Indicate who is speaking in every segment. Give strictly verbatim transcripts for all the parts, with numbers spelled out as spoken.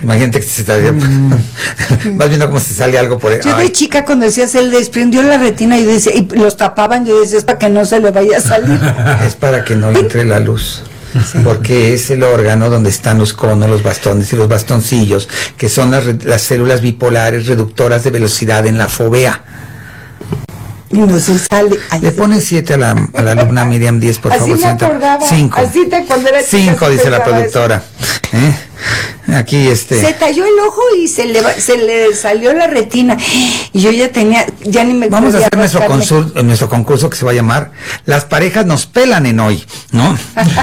Speaker 1: Imagínate que se estaría... Vas viendo cómo se sale algo por ahí.
Speaker 2: Yo de chica cuando decía se le desprendió la retina y, decía, y los tapaban, yo decía es para que no se le vaya a salir.
Speaker 1: Es para que no entre la luz. Sí. Porque es el órgano donde están los conos, los bastones y los bastoncillos, que son las, las células bipolares reductoras de velocidad en la fovea.
Speaker 2: Y no se sale. Ay,
Speaker 1: le pone siete a la, a la alumna Miriam, diez, por
Speaker 2: así
Speaker 1: favor.
Speaker 2: Me acordaba.
Speaker 1: Cinco.
Speaker 2: Así te cuando era chica,
Speaker 1: Cinco, dice la productora. ¿Eh? Aquí este.
Speaker 2: Se talló el ojo y se le, se le salió la retina. Y yo ya tenía, ya ni me
Speaker 1: Vamos a hacer nuestro, consul, nuestro concurso que se va a llamar Las parejas nos pelan en hoy, ¿no?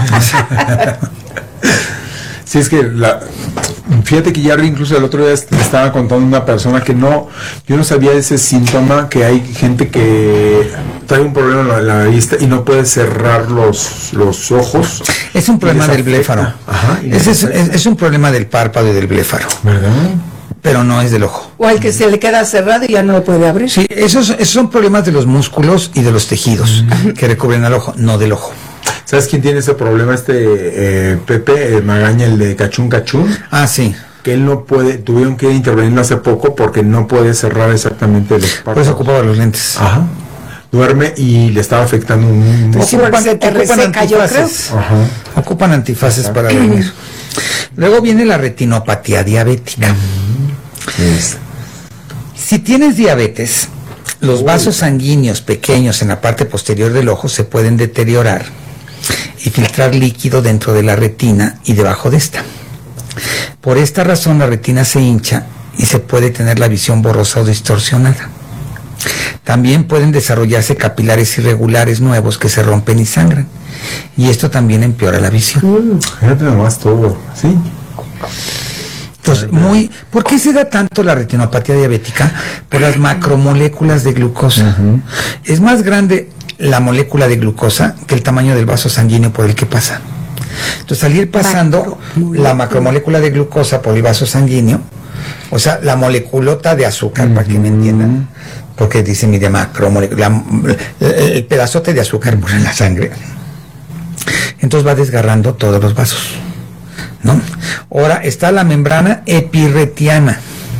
Speaker 3: Sí, es que la, fíjate que ya incluso el otro día te estaba contando una persona que no, yo no sabía ese síntoma, que hay gente que trae un problema en la vista y no puede cerrar los, los ojos.
Speaker 1: Es un problema del bléfaro. Ajá, es, es, es, es un problema del párpado y del bléfaro.
Speaker 3: ¿Verdad?
Speaker 1: Pero no es del ojo.
Speaker 2: O al que se le queda cerrado y ya no lo puede abrir.
Speaker 1: Sí, esos, esos son problemas de los músculos y de los tejidos uh-huh. que recubren al ojo, no del ojo.
Speaker 3: ¿Sabes quién tiene ese problema? Este eh, Pepe eh, Magaña, el de Cachún Cachún.
Speaker 1: Ah, sí.
Speaker 3: Que él no puede, tuvieron que intervenirlo hace poco porque no puede cerrar exactamente los párpados.
Speaker 1: Pues ocupaba los lentes.
Speaker 3: Ajá. Duerme y le estaba afectando un...
Speaker 2: Pues sí, ocupan, se te
Speaker 1: ocupan
Speaker 2: reseca, yo creo.
Speaker 1: Ajá. Ocupan antifaces para dormir. Luego viene la retinopatía diabética.
Speaker 3: Mm. Sí.
Speaker 1: Si tienes diabetes, los Uy. vasos sanguíneos pequeños en la parte posterior del ojo se pueden deteriorar y filtrar líquido dentro de la retina y debajo de esta. Por esta razón la retina se hincha y se puede tener la visión borrosa o distorsionada. También pueden desarrollarse capilares irregulares nuevos que se rompen y sangran, y esto también empeora la visión.
Speaker 3: Fíjate nomás todo, ¿sí?
Speaker 1: Entonces, muy, ¿por qué se da tanto la retinopatía diabética? Por las macromoléculas de glucosa. Uh-huh. Es más grande la molécula de glucosa que el tamaño del vaso sanguíneo por el que pasa. Entonces, al ir pasando la macromolécula de glucosa por el vaso sanguíneo, o sea, la moleculota de azúcar, uh-huh. para que me entiendan, porque dice mi de macromolécula, el pedazote de azúcar por la sangre, entonces va desgarrando todos los vasos, ¿no? Ahora está la membrana epirretiana.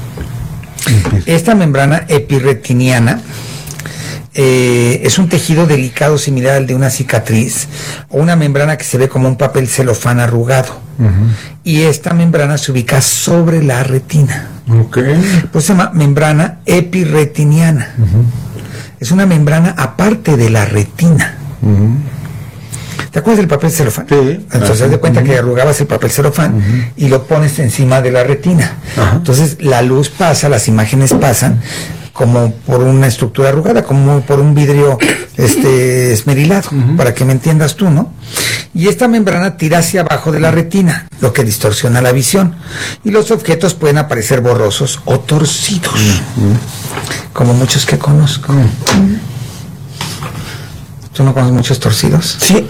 Speaker 1: Esta membrana epirretiniana eh, es un tejido delicado similar al de una cicatriz o una membrana que se ve como un papel celofán arrugado. Uh-huh. Y esta membrana se ubica sobre la retina.
Speaker 3: Okay.
Speaker 1: Pues se llama membrana epirretiniana. Uh-huh. Es una membrana aparte de la retina. Uh-huh. ¿Te acuerdas del papel celofán?
Speaker 3: Sí.
Speaker 1: Entonces, haz de cuenta uh-huh. que arrugabas el papel celofán uh-huh. y lo pones encima de la retina. Uh-huh. Entonces, la luz pasa, las imágenes pasan como por una estructura arrugada, como por un vidrio este esmerilado, uh-huh. para que me entiendas tú, ¿no? Y esta membrana tira hacia abajo de la retina, lo que distorsiona la visión. Y los objetos pueden aparecer borrosos o torcidos, uh-huh. como muchos que conozco. Uh-huh. ¿Tú no conoces muchos torcidos?
Speaker 2: Sí.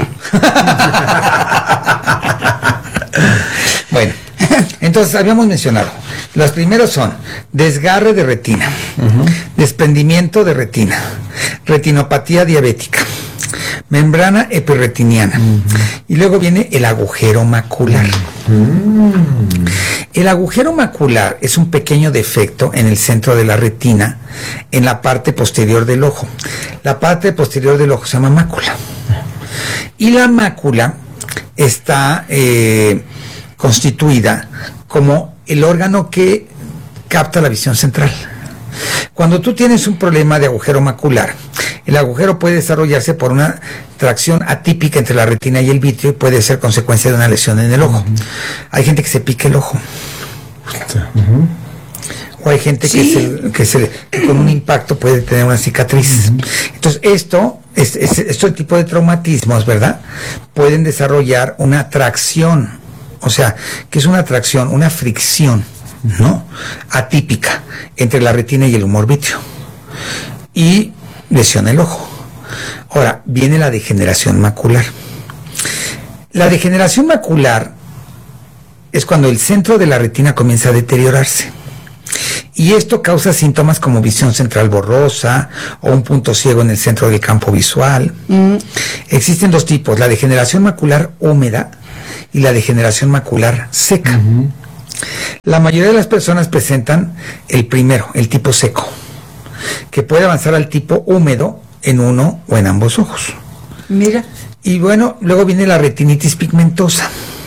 Speaker 1: Bueno, entonces habíamos mencionado, los primeros son desgarre de retina, uh-huh. desprendimiento de retina, retinopatía diabética, membrana epirretiniana, uh-huh. y luego viene el agujero macular. Uh-huh. El agujero macular es un pequeño defecto en el centro de la retina, en la parte posterior del ojo. La parte posterior del ojo se llama mácula. Y la mácula está eh, constituida como el órgano que capta la visión central. Cuando tú tienes un problema de agujero macular, el agujero puede desarrollarse por una tracción atípica entre la retina y el vitrio y puede ser consecuencia de una lesión en el ojo. Uh-huh. Hay gente que se pica el ojo. Uh-huh. O hay gente sí. que, se, que, se, que con un impacto puede tener una cicatriz. Uh-huh. Entonces, esto, es, es, este tipo de traumatismos, ¿verdad? Pueden desarrollar una tracción, o sea, que es una tracción, una fricción, ¿no? Atípica entre la retina y el humor vítreo. Y lesiona el ojo. Ahora, viene la degeneración macular. La degeneración macular es cuando el centro de la retina comienza a deteriorarse. Y esto causa síntomas como visión central borrosa o un punto ciego en el centro del campo visual. Mm. Existen dos tipos, la degeneración macular húmeda y la degeneración macular seca. Uh-huh. La mayoría de las personas presentan el primero, el tipo seco, que puede avanzar al tipo húmedo en uno o en ambos ojos.
Speaker 2: Mira.
Speaker 1: Y bueno, luego viene la retinitis pigmentosa.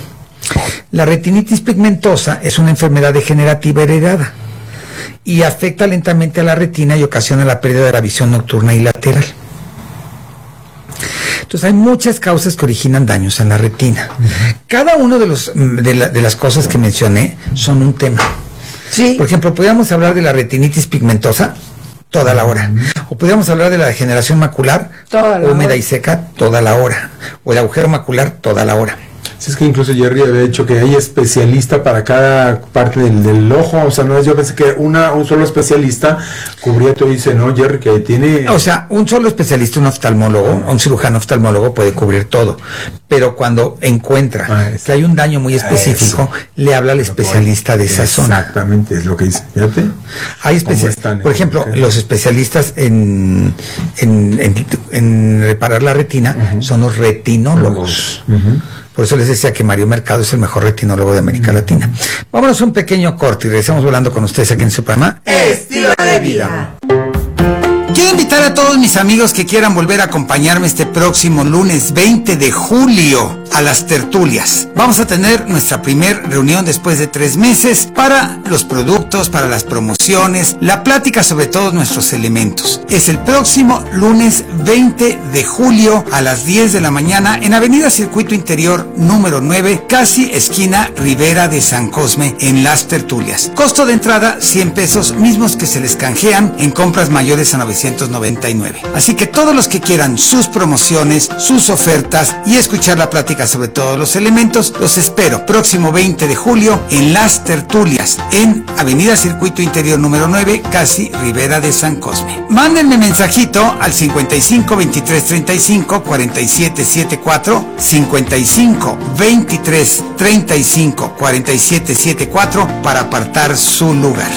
Speaker 1: La retinitis pigmentosa es una enfermedad degenerativa heredada y afecta lentamente a la retina y ocasiona la pérdida de la visión nocturna y lateral. Entonces hay muchas causas que originan daños en la retina. Uh-huh. Cada uno de los de, la, de las cosas que mencioné son un tema.
Speaker 2: Sí.
Speaker 1: Por ejemplo, podríamos hablar de la retinitis pigmentosa toda la hora, o podríamos hablar de la degeneración macular
Speaker 2: toda la
Speaker 1: húmeda
Speaker 2: hora.
Speaker 1: y seca toda la hora, o el agujero macular toda la hora.
Speaker 3: Sí, es que incluso Jerry había dicho que hay especialista para cada parte del, del ojo, o sea, no es, yo pensé que una un solo especialista cubría todo, y dice, no, Jerry, que tiene...
Speaker 1: O sea, un solo especialista, un oftalmólogo, un cirujano oftalmólogo puede cubrir todo, pero cuando encuentra
Speaker 3: ah,
Speaker 1: que hay un daño muy específico,
Speaker 3: eso.
Speaker 1: le habla al especialista de esa zona.
Speaker 3: Exactamente, es lo que dice, fíjate.
Speaker 1: Hay especialistas, por ejemplo, okay. los especialistas en, en, en, en reparar la retina uh-huh. son los retinólogos. Uh-huh. Por eso les decía que Mario Mercado es el mejor retinólogo de América Latina. Vámonos a un pequeño corte y regresamos volando con ustedes aquí en su programa
Speaker 2: Estilo de Vida.
Speaker 1: Quiero invitar a todos mis amigos que quieran volver a acompañarme este próximo lunes veinte de julio a las tertulias. Vamos a tener nuestra primer reunión después de tres meses para los productos, para las promociones, la plática sobre todos nuestros elementos. Es el próximo lunes veinte de julio a las diez de la mañana en Avenida Circuito Interior número nueve, casi esquina Rivera de San Cosme, en las tertulias. Costo de entrada cien pesos, mismos que se les canjean en compras mayores a novecientos noventa y nueve. Así que todos los que quieran sus promociones, sus ofertas y escuchar la plática sobre todos los elementos, los espero próximo veinte de julio en las tertulias en Avenida Circuito Interior número nueve, casi Rivera de San Cosme. Mándenme mensajito al cincuenta y cinco veintitrés treinta y cinco cuarenta y siete setenta y cuatro, cincuenta y cinco veintitrés treinta y cinco cuarenta y siete setenta y cuatro para apartar su lugar.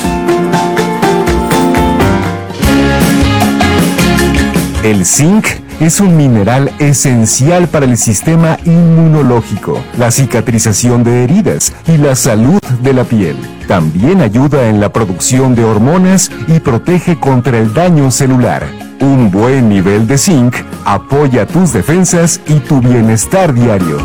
Speaker 4: El zinc es un mineral esencial para el sistema inmunológico, la cicatrización de heridas y la salud de la piel. También ayuda en la producción de hormonas y protege contra el daño celular. Un buen nivel de zinc apoya tus defensas y tu bienestar diario.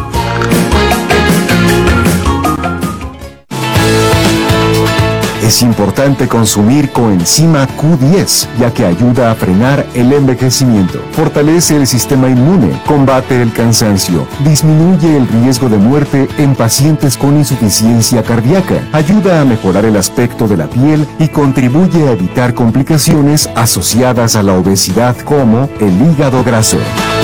Speaker 4: Es importante consumir coenzima Q diez, ya que ayuda a frenar el envejecimiento, fortalece el sistema inmune, combate el cansancio, disminuye el riesgo de muerte en pacientes con insuficiencia cardíaca, ayuda a mejorar el aspecto de la piel y contribuye a evitar complicaciones asociadas a la obesidad como el hígado graso.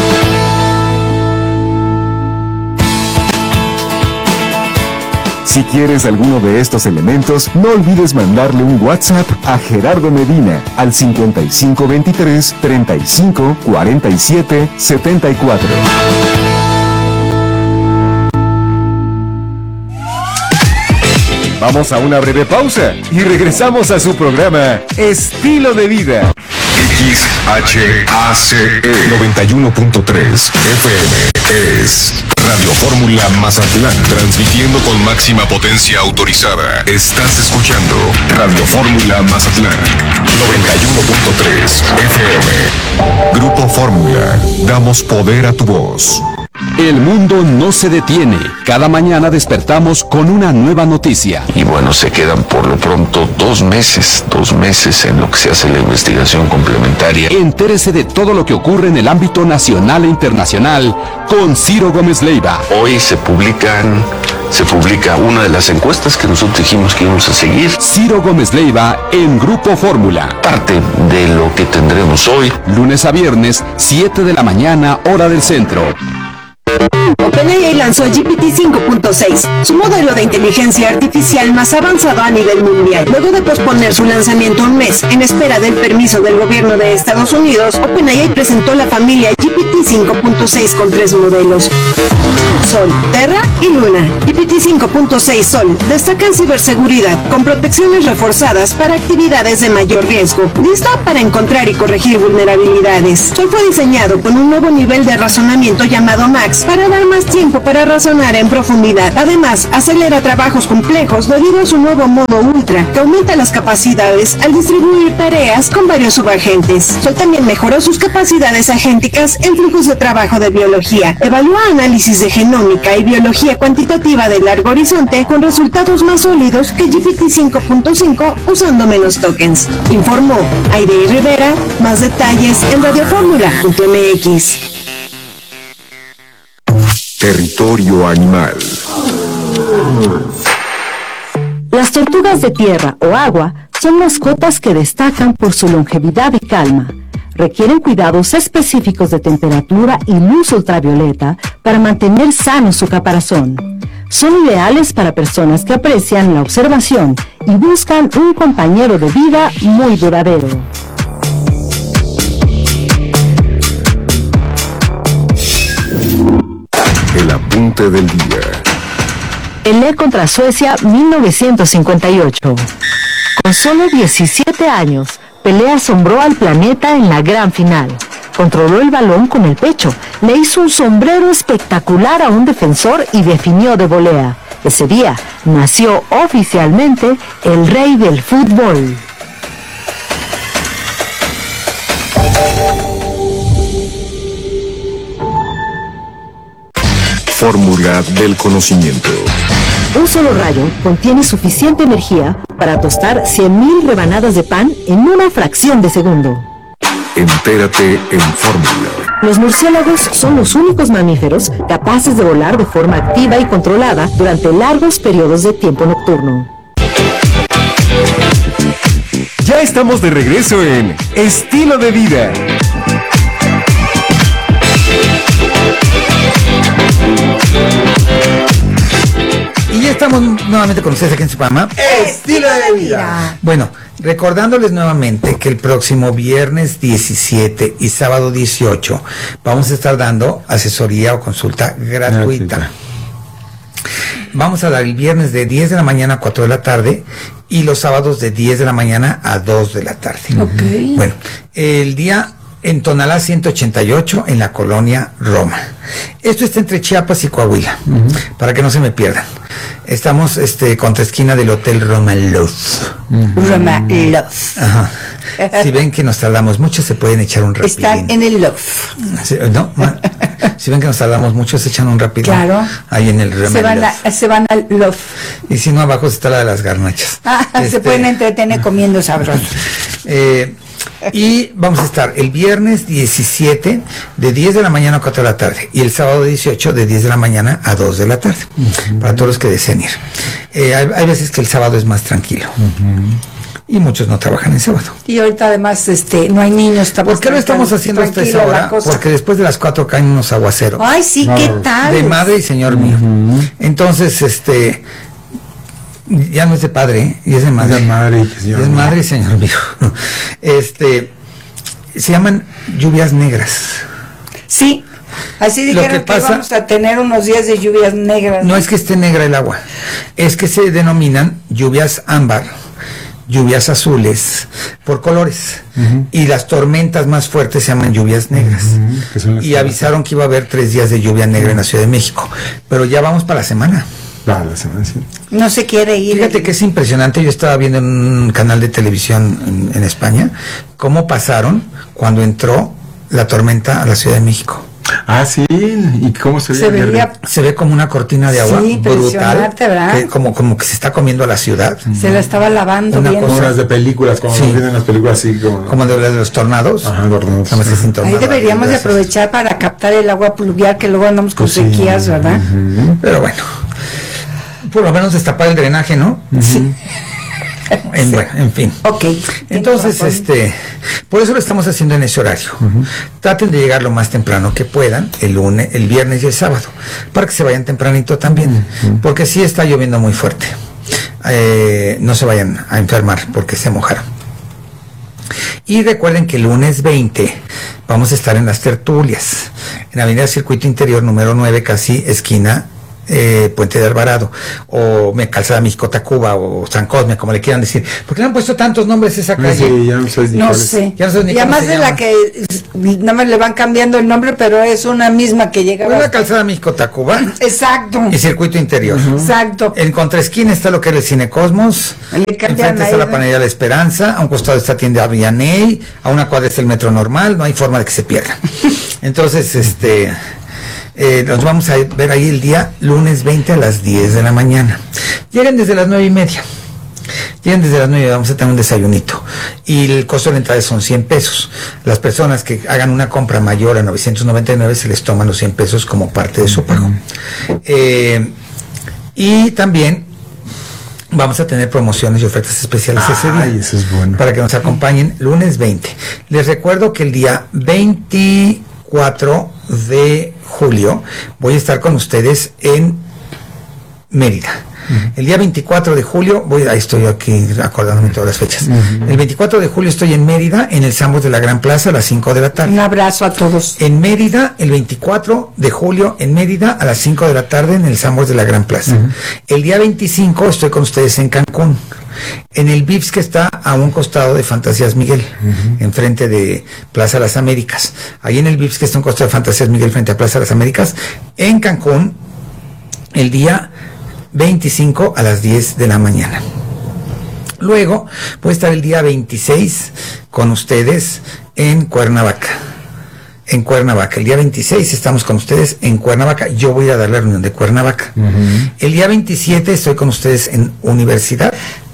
Speaker 4: Si quieres alguno de estos elementos, no olvides mandarle un WhatsApp a Gerardo Medina al cincuenta y cinco veintitrés treinta y cinco cuarenta y siete setenta y cuatro. Vamos a una breve pausa y regresamos a su programa Estilo de Vida.
Speaker 5: X H A C E noventa y uno punto tres F M es Radio Fórmula Mazatlán, transmitiendo con máxima potencia autorizada. Estás escuchando Radio Fórmula Mazatlán noventa y uno punto tres F M. Grupo Fórmula, damos poder a tu voz.
Speaker 6: El mundo no se detiene. Cada mañana despertamos con una nueva noticia.
Speaker 7: Y bueno, se quedan por lo pronto dos meses, dos meses en lo que se hace la investigación complementaria.
Speaker 6: Entérese de todo lo que ocurre en el ámbito nacional e internacional con Ciro Gómez Leiva.
Speaker 7: Hoy se publican, se publica una de las encuestas que nosotros dijimos que íbamos a seguir.
Speaker 6: Ciro Gómez Leiva en Grupo Fórmula.
Speaker 7: Parte de lo que tendremos hoy.
Speaker 6: Lunes a viernes, siete de la mañana, hora del centro.
Speaker 8: OpenAI lanzó G P T cinco punto seis, su modelo de inteligencia artificial más avanzado a nivel mundial. Luego de posponer su lanzamiento un mes en espera del permiso del gobierno de Estados Unidos, OpenAI presentó la familia G P T cinco punto seis con tres modelos: Sol, Terra y Luna. G P T cinco punto seis Sol destaca en ciberseguridad con protecciones reforzadas para actividades de mayor riesgo, lista para encontrar y corregir vulnerabilidades. Sol fue diseñado con un nuevo nivel de razonamiento llamado Max Plus para dar más tiempo para razonar en profundidad. Además, acelera trabajos complejos debido a su nuevo modo Ultra, que aumenta las capacidades al distribuir tareas con varios subagentes. Sol también mejoró sus capacidades agénticas en flujos de trabajo de biología. Evalúa análisis de genómica y biología cuantitativa de largo horizonte con resultados más sólidos que G P T cinco punto cinco usando menos tokens. Informó Aire y Rivera. Más detalles en radioformula punto m x.
Speaker 4: Territorio animal.
Speaker 9: Las tortugas de tierra o agua son mascotas que destacan por su longevidad y calma. Requieren cuidados específicos de temperatura y luz ultravioleta para mantener sano su caparazón. Son ideales para personas que aprecian la observación y buscan un compañero de vida muy duradero.
Speaker 4: El apunte del día.
Speaker 9: Pelé contra Suecia mil novecientos cincuenta y ocho. Con solo diecisiete años, Pelé asombró al planeta en la gran final. Controló el balón con el pecho, le hizo un sombrero espectacular a un defensor y definió de volea. Ese día nació oficialmente el rey del fútbol.
Speaker 4: Fórmula del conocimiento.
Speaker 9: Un solo rayo contiene suficiente energía para tostar cien mil rebanadas de pan en una fracción de segundo.
Speaker 4: Entérate en Fórmula.
Speaker 9: Los murciélagos son los únicos mamíferos capaces de volar de forma activa y controlada durante largos periodos de tiempo nocturno.
Speaker 4: Ya estamos de regreso en Estilo de Vida.
Speaker 1: Y ya estamos nuevamente con ustedes aquí en su programa
Speaker 2: Estilo de Vida.
Speaker 1: Bueno, recordándoles nuevamente que el próximo viernes diecisiete y sábado dieciocho vamos a estar dando asesoría o consulta gratuita.
Speaker 3: Gratuita.
Speaker 1: Vamos a dar el viernes de diez de la mañana a cuatro de la tarde y los sábados de diez de la mañana a dos de la tarde.
Speaker 2: Ok.
Speaker 1: Bueno, el día en Tonalá ciento ochenta y ocho en la colonia Roma. Esto está entre Chiapas y Coahuila, uh-huh. para que no se me pierdan. Estamos este, contra esquina del Hotel Roma Love.
Speaker 2: Uh-huh. Roma Love.
Speaker 1: Ajá. Si ven que nos tardamos mucho, se pueden echar un rapidín.
Speaker 2: Están en el Love.
Speaker 1: Sí, ¿no? Si ven que nos tardamos mucho, se echan un rapidín.
Speaker 2: Claro.
Speaker 1: Ahí en el Roma
Speaker 2: se van
Speaker 1: Love.
Speaker 2: A, se van al Love.
Speaker 1: Y si no, abajo está la de las garnachas.
Speaker 2: Ah,
Speaker 1: este,
Speaker 2: se pueden entretener comiendo sabroso.
Speaker 1: Eh, y vamos a estar el viernes diecisiete de diez de la mañana a cuatro de la tarde y el sábado dieciocho de diez de la mañana a dos de la tarde, uh-huh. para todos los que deseen ir. Eh, hay, hay veces que el sábado es más tranquilo. Uh-huh. Y muchos no trabajan el sábado.
Speaker 2: Y ahorita además este no hay niños.
Speaker 1: ¿Por qué lo estamos haciendo hasta esa hora? Porque después de las cuatro caen unos aguaceros.
Speaker 2: Ay, sí, no, ¿qué tal?
Speaker 1: De madre y señor mío. Uh-huh. Entonces, este... ya no es de padre, ¿eh? Y es de madre.
Speaker 3: Es de madre, señor.
Speaker 1: Es madre y señor mío. Este, se llaman lluvias negras.
Speaker 2: Sí, así dijeron que, pasa, que vamos a tener unos días de lluvias negras.
Speaker 1: No, ¿no? Es que esté negra el agua, es que se denominan lluvias ámbar, lluvias azules, por colores. Uh-huh. Y las tormentas más fuertes se llaman lluvias negras. Uh-huh. Y avisaron que iba a haber tres días de lluvia negra uh-huh. en la Ciudad de México. Pero ya vamos para la semana.
Speaker 3: Ah, la semana, sí.
Speaker 2: No se quiere ir.
Speaker 1: Fíjate que es impresionante. Yo estaba viendo en un canal de televisión en, en España cómo pasaron cuando entró la tormenta a la Ciudad de México.
Speaker 3: Ah, sí. ¿Y cómo se ve?
Speaker 2: Se, veía...
Speaker 1: se ve como una cortina de agua,
Speaker 2: sí,
Speaker 1: brutal,
Speaker 2: ¿verdad?
Speaker 1: Que como, como que se está comiendo a la ciudad.
Speaker 2: Se la estaba lavando
Speaker 3: una
Speaker 2: bien.
Speaker 3: Como las de películas, como sí. nos vienen las películas así. Como,
Speaker 1: como de, de los tornados.
Speaker 3: Ajá, tornados.
Speaker 2: Ahí deberíamos de aprovechar para captar el agua pluvial, que luego andamos con pues sequías, sí. ¿verdad?
Speaker 1: Uh-huh. Pero bueno, por lo menos destapar el drenaje, ¿no?
Speaker 2: Uh-huh. Sí.
Speaker 1: En, sí. Bueno, en fin.
Speaker 2: Ok.
Speaker 1: Entonces, este, por eso lo estamos haciendo en ese horario. Uh-huh. Traten de llegar lo más temprano que puedan, el lunes, el viernes y el sábado, para que se vayan tempranito también, uh-huh. porque sí está lloviendo muy fuerte. Eh, no se vayan a enfermar porque se mojaron. Y recuerden que el lunes veinte vamos a estar en las tertulias, en Avenida Circuito Interior número nueve, casi esquina eh, Puente de Alvarado, o me Calzada México-Tacuba, o San Cosme, como le quieran decir. ¿Por qué le han puesto tantos nombres a esa calle?
Speaker 3: Sí, ya no sé ni
Speaker 2: No
Speaker 3: cuál es.
Speaker 2: sé.
Speaker 1: Ya no sé ni
Speaker 2: Y
Speaker 1: cómo
Speaker 2: además
Speaker 1: se
Speaker 2: de
Speaker 1: llama.
Speaker 2: la que nada más le van cambiando el nombre, pero es una misma que llega.
Speaker 1: Pues la Calzada México-Tacuba
Speaker 2: Exacto.
Speaker 1: y Circuito Interior.
Speaker 2: Exacto.
Speaker 1: En contraesquina está lo que es el Cine Cosmos,
Speaker 2: Le cambian
Speaker 1: enfrente
Speaker 2: ahí,
Speaker 1: está la
Speaker 2: ¿no?
Speaker 1: Panadería La Esperanza, a un costado está tienda Villaney, a una cuadra está el Metro Normal, no hay forma de que se pierda. Entonces, este, eh, nos vamos a ver ahí el día lunes veinte a las diez de la mañana. Lleguen desde las nueve y media. Lleguen desde las nueve, vamos a tener un desayunito. Y el costo de la entrada son cien pesos. Las personas que hagan una compra mayor a novecientos noventa y nueve se les toman los cien pesos como parte de su pago. Eh, y también vamos a tener promociones y ofertas especiales ese día.
Speaker 3: Ay, eso es bueno.
Speaker 1: Para que nos acompañen lunes veinte. Les recuerdo que el día veinticuatro de julio voy a estar con ustedes en Mérida. Uh-huh. El día veinticuatro de julio, voy, ahí estoy aquí acordándome todas las fechas. Uh-huh. El veinticuatro de julio estoy en Mérida, en el Sambors de la Gran Plaza, a las cinco de la tarde.
Speaker 2: Un abrazo a todos.
Speaker 1: En Mérida, el veinticuatro de julio, en Mérida, a las cinco de la tarde, en el Sambors de la Gran Plaza. Uh-huh. El día veinticinco estoy con ustedes en Cancún, en el Vips que está a un costado de Fantasías Miguel, uh-huh. enfrente de Plaza Las Américas. Ahí en el Vips que está a un costado de Fantasías Miguel, frente a Plaza Las Américas, en Cancún, el día veinticinco a las diez de la mañana. Luego voy a estar el día veintiséis con ustedes en Cuernavaca. En Cuernavaca, el día veintiséis estamos con ustedes en Cuernavaca. Yo voy a dar la reunión de Cuernavaca. Uh-huh. El día veintisiete estoy con ustedes en Universidad.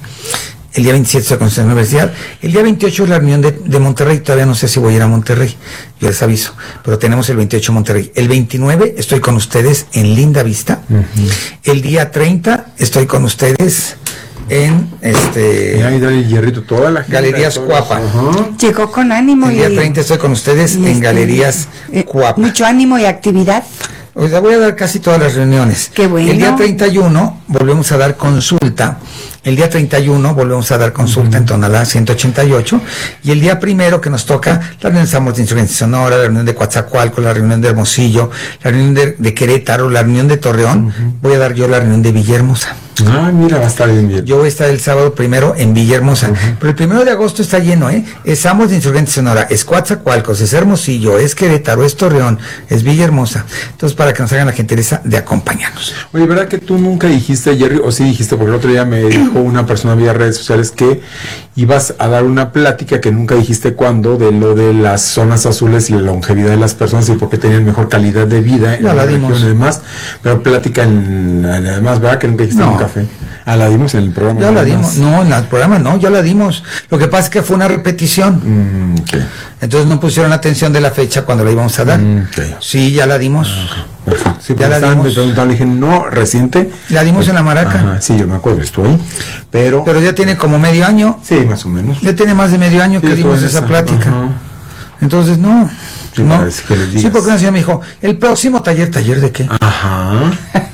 Speaker 1: El día veintisiete estoy con ustedes en la Universidad. El día veintiocho es la reunión de, de Monterrey. Todavía no sé si voy a ir a Monterrey. Yo les aviso. Pero tenemos el veintiocho en Monterrey. El veintinueve estoy con ustedes en Linda Vista. Uh-huh. El día treinta estoy con ustedes en este...
Speaker 3: Y ahí da el hierrito, toda la gente.
Speaker 1: Galerías Cuapa.
Speaker 2: Uh-huh. Llegó con ánimo.
Speaker 1: El día y, treinta estoy con ustedes en este, Galerías eh, Cuapa.
Speaker 2: Mucho ánimo y actividad.
Speaker 1: O sea, voy a dar casi todas las reuniones.
Speaker 2: Qué bueno.
Speaker 1: El día treinta y uno volvemos a dar consulta. El día treinta y uno volvemos a dar consulta uh-huh. en Tonalá ciento ochenta y ocho. Y el día primero que nos toca la reunión de Sambors de Insurgencia Sonora, la reunión de Coatzacoalcos, la reunión de Hermosillo, la reunión de, de Querétaro, la reunión de Torreón. Uh-huh. Voy a dar yo la reunión de Villahermosa.
Speaker 3: Ah, mira, va a estar bien, bien.
Speaker 1: Yo voy a estar el sábado primero en Villahermosa. Uh-huh. Pero el primero de agosto está lleno, ¿eh? Es Sambors de Insurgencia Sonora, es Coatzacoalcos, es Hermosillo, es Querétaro, es Torreón, es Villahermosa. Entonces, para que nos hagan la gentileza de acompañarnos.
Speaker 3: Oye, ¿verdad que tú nunca dijiste, Jerry, o sí dijiste, porque el otro día me dijo una persona vía redes sociales que ibas a dar una plática que nunca dijiste cuándo, de lo de las zonas azules y la longevidad de las personas y por qué tenían mejor calidad de vida en
Speaker 1: ya
Speaker 3: la,
Speaker 1: la dimos.
Speaker 3: región y demás, pero plática en, además, ¿verdad? Que nunca dijiste
Speaker 1: no.
Speaker 3: en un café. Ah, la dimos en el programa.
Speaker 1: Ya la dimos, no, en el programa no, ya la dimos. Lo que pasa es que fue una repetición.
Speaker 3: Mm, okay.
Speaker 1: Entonces no pusieron atención de la fecha cuando la íbamos a dar.
Speaker 3: Mm, okay.
Speaker 1: Sí, ya la dimos.
Speaker 3: Perfecto. Sí,
Speaker 1: ya la dimos.
Speaker 3: Me preguntaban, le dije, no, reciente.
Speaker 1: La dimos
Speaker 3: pues,
Speaker 1: en la Maraca.
Speaker 3: Ajá, sí, yo me acuerdo, estuve. Pero,
Speaker 1: pero ya tiene como medio año.
Speaker 3: Sí, más o menos.
Speaker 1: Ya tiene más de medio año
Speaker 3: sí,
Speaker 1: que dimos esa, esa plática. Ajá. Entonces, no.
Speaker 3: Sí,
Speaker 1: no. Sí, porque una señora me dijo, el próximo taller, ¿taller de qué?
Speaker 3: Ajá.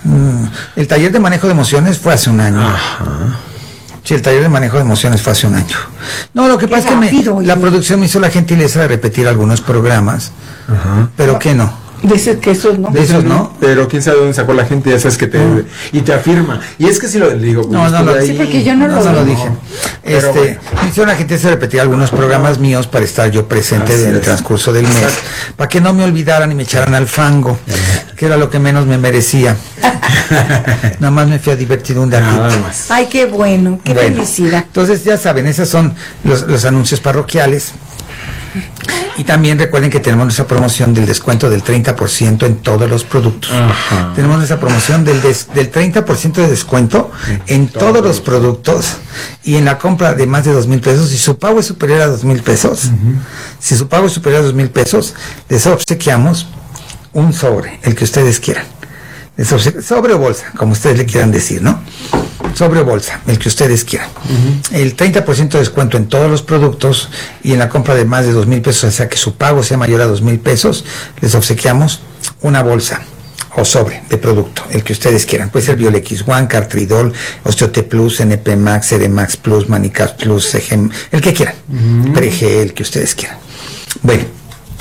Speaker 1: El taller de manejo de emociones fue hace un año.
Speaker 3: Ajá.
Speaker 1: Sí, el taller de manejo de emociones fue hace un año. No, lo que pasa es que me, la producción me hizo la gentileza de repetir algunos programas, ajá. pero que no.
Speaker 2: Dice que esos no.
Speaker 1: De esos no.
Speaker 3: Pero quién sabe dónde sacó la gente, ya sabes que te... No. Y te afirma. Y es que si lo digo...
Speaker 1: No, no, no.
Speaker 2: Sí, porque yo no,
Speaker 1: no,
Speaker 2: lo,
Speaker 1: no lo dije. No. Este, bueno. Me hicieron la gente de repetir algunos programas míos para estar yo presente en el transcurso del mes. Exacto. Para que no me olvidaran y me echaran al fango, que era lo que menos me merecía. Nada más me fui a divertir un día.
Speaker 2: Ay, qué bueno, qué bueno, felicidad.
Speaker 1: Entonces, ya saben, esos son los, los anuncios parroquiales. Y también recuerden que tenemos nuestra promoción del descuento del treinta por ciento en todos los productos. Ajá. Tenemos nuestra promoción del, des, del treinta por ciento de descuento en todos, todos los productos y en la compra de más de dos mil pesos. Si su pago es superior a dos mil pesos, uh-huh. si su pago es superior a dos mil pesos, les obsequiamos un sobre, el que ustedes quieran. Sobre o bolsa, como ustedes le quieran decir, ¿no? Sobre o bolsa, el que ustedes quieran. Uh-huh. El treinta por ciento de descuento en todos los productos y en la compra de más de dos mil pesos, o sea que su pago sea mayor a dos mil pesos, les obsequiamos una bolsa o sobre de producto, el que ustedes quieran. Puede ser Biolex One, Cartridol, Osteote Plus, N P Max, Ceremax Plus, Manicas Plus, C G M, el que quieran. Uh-huh. Prege, el que ustedes quieran. Bueno.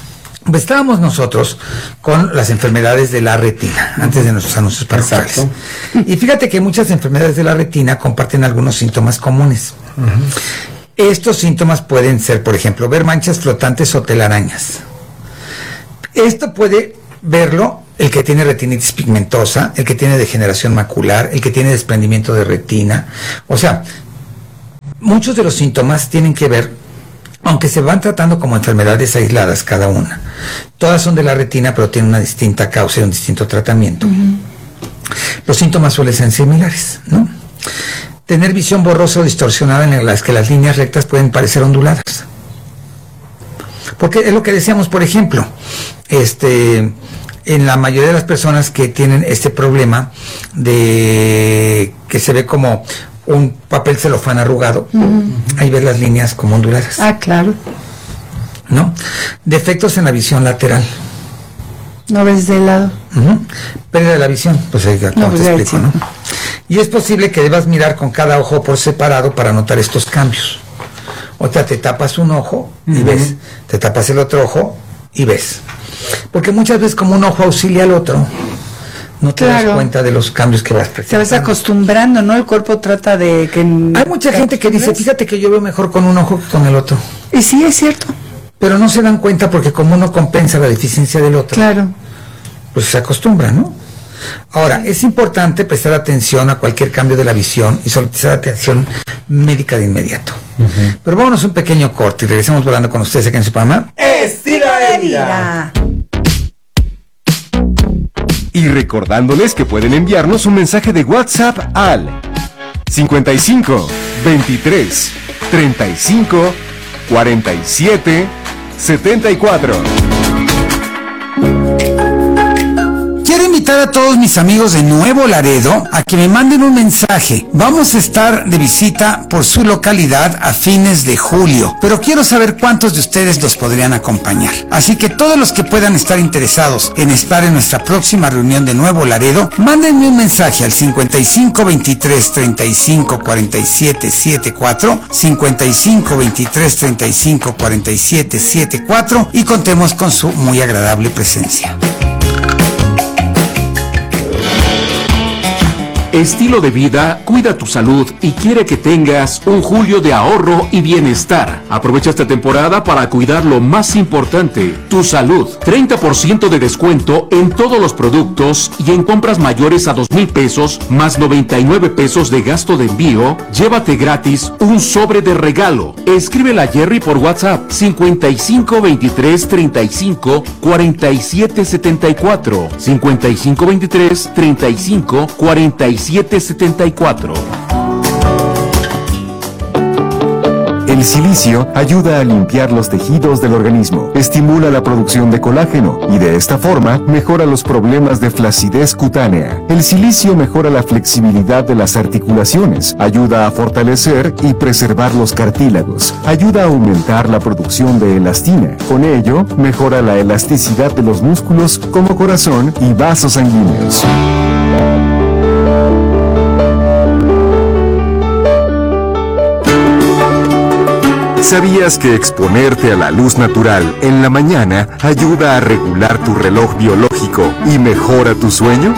Speaker 1: Pues estábamos nosotros con las enfermedades de la retina, antes de nuestros anuncios parroquiales.
Speaker 3: Exacto.
Speaker 1: Y fíjate que muchas enfermedades de la retina comparten algunos síntomas comunes. Uh-huh. Estos síntomas pueden ser, por ejemplo, ver manchas flotantes o telarañas. Esto puede verlo el que tiene retinitis pigmentosa, el que tiene degeneración macular, el que tiene desprendimiento de retina. O sea, muchos de los síntomas tienen que ver, aunque se van tratando como enfermedades aisladas cada una. Todas son de la retina, pero tienen una distinta causa y un distinto tratamiento. Uh-huh. Los síntomas suelen ser similares, ¿no? Tener visión borrosa o distorsionada en las que las líneas rectas pueden parecer onduladas. Porque es lo que decíamos, por ejemplo, este, en la mayoría de las personas que tienen este problema de que se ve como un papel celofán arrugado, uh-huh. ahí ves las líneas como onduladas.
Speaker 2: Ah, claro.
Speaker 1: ¿No? Defectos en la visión lateral.
Speaker 2: No ves de lado.
Speaker 1: Uh-huh. Pérdida de la visión, pues ahí no, pues te explico, ¿no? Y es posible que debas mirar con cada ojo por separado para notar estos cambios. O sea, te tapas un ojo y uh-huh. ves, te tapas el otro ojo y ves. Porque muchas veces como un ojo auxilia al otro, no te claro. das cuenta de los cambios que vas presentando.
Speaker 2: Te vas acostumbrando, ¿no? El cuerpo trata de que...
Speaker 1: Hay mucha gente que dice, fíjate que yo veo mejor con un ojo que con el otro.
Speaker 2: Y sí, es cierto.
Speaker 1: Pero no se dan cuenta porque como uno compensa la deficiencia del otro,
Speaker 2: claro,
Speaker 1: pues se acostumbra, ¿no? Ahora, es importante prestar atención a cualquier cambio de la visión y solicitar atención médica de inmediato. Uh-huh. Pero vámonos un pequeño corte y regresamos volando con ustedes aquí en su programa
Speaker 2: Estilo de Vida.
Speaker 4: Y recordándoles que pueden enviarnos un mensaje de WhatsApp al cincuenta y cinco, veintitrés, treinta y cinco, cuarenta y siete, setenta y cuatro.
Speaker 1: Quiero invitar a todos mis amigos de Nuevo Laredo a que me manden un mensaje. Vamos a estar de visita por su localidad a fines de julio, pero quiero saber cuántos de ustedes los podrían acompañar. Así que todos los que puedan estar interesados en estar en nuestra próxima reunión de Nuevo Laredo, mándenme un mensaje al cincuenta y cinco, veintitrés, treinta y cinco, cuarenta y siete, setenta y cuatro, cincuenta y cinco, veintitrés, treinta y cinco, cuarenta y siete, setenta y cuatro y contemos con su muy agradable presencia.
Speaker 6: Estilo de Vida cuida tu salud y quiere que tengas un julio de ahorro y bienestar. Aprovecha esta temporada para cuidar lo más importante, tu salud. treinta por ciento de descuento en todos los productos y en compras mayores a dos mil pesos más noventa y nueve pesos de gasto de envío, llévate gratis un sobre de regalo. Escríbela a Jerry por WhatsApp cincuenta y cinco, veintitrés, treinta y cinco, cuarenta y siete, setenta y cuatro, cincuenta y cinco, veintitrés, treinta y cinco, cuarenta y siete, setenta y cuatro.
Speaker 4: El silicio ayuda a limpiar los tejidos del organismo, estimula la producción de colágeno y de esta forma mejora los problemas de flacidez cutánea. El silicio mejora la flexibilidad de las articulaciones, ayuda a fortalecer y preservar los cartílagos, ayuda a aumentar la producción de elastina. Con ello, mejora la elasticidad de los músculos como corazón y vasos sanguíneos. ¿Sabías que exponerte a la luz natural en la mañana ayuda a regular tu reloj biológico y mejora tu sueño?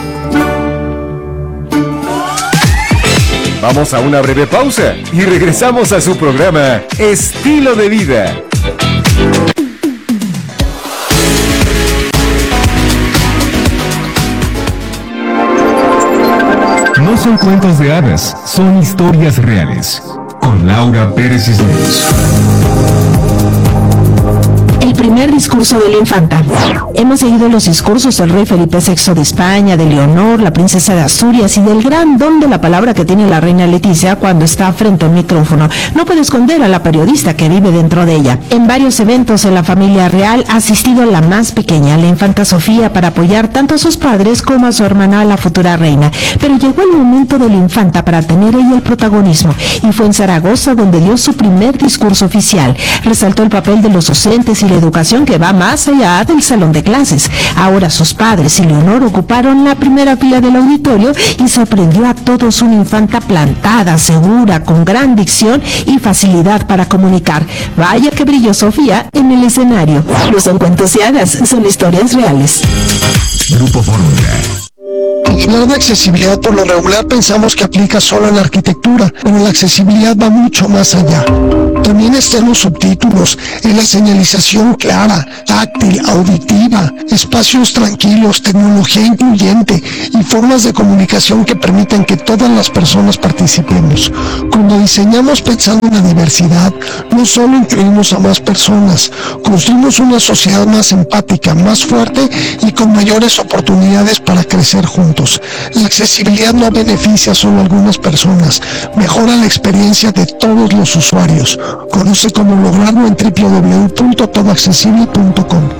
Speaker 4: Vamos a una breve pausa y regresamos a su programa Estilo de Vida. No son cuentos de hadas, son historias reales. Con Laura Pérez Cisneros.
Speaker 8: El primer discurso de la infanta. Hemos seguido los discursos del rey Felipe sexto de España, de Leonor, la princesa de Asturias y del gran don de la palabra que tiene la reina Leticia cuando está frente al micrófono. No puede esconder a la periodista que vive dentro de ella. En varios eventos en la familia real ha asistido la más pequeña, la infanta Sofía, para apoyar tanto a sus padres como a su hermana, la futura reina. Pero llegó el momento de la infanta para tener ella el protagonismo y fue en Zaragoza donde dio su primer discurso oficial. Resaltó el papel de los docentes y la educación
Speaker 10: educación que va más allá del salón de clases. Ahora sus padres y Leonor ocuparon la primera fila del auditorio y sorprendió a todos una infanta plantada, segura, con gran dicción y facilidad para comunicar. Vaya que brilló Sofía en el escenario. No son cuentos y hadas, son historias reales.
Speaker 11: Grupo Fórmula. Hablar de accesibilidad por lo regular pensamos que aplica solo en la arquitectura, pero la accesibilidad va mucho más allá. También están los subtítulos, en la señalización clara, táctil, auditiva, espacios tranquilos, tecnología incluyente y formas de comunicación que permiten que todas las personas participemos. Cuando diseñamos pensando en la diversidad, no solo incluimos a más personas, construimos una sociedad más empática, más fuerte y con mayores oportunidades para crecer juntos. La accesibilidad no beneficia solo a algunas personas, mejora la experiencia de todos los usuarios. Conoce cómo lograrlo en doble u doble u doble u punto todo accesible punto com.